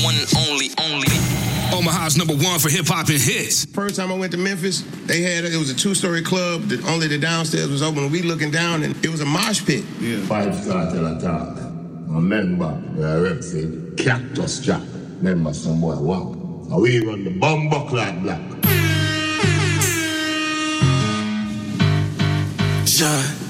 one and only. Omaha's #1 for hip-hop and hits. First time I went to Memphis, it was a 2-story club that only the downstairs was open. We looking down and it was a mosh pit. Yeah. 5-star tell a talk. Remember, the rep said, Cactus Jack. Remember some boy, wow. Now we run the Bumbo Clad Black. John.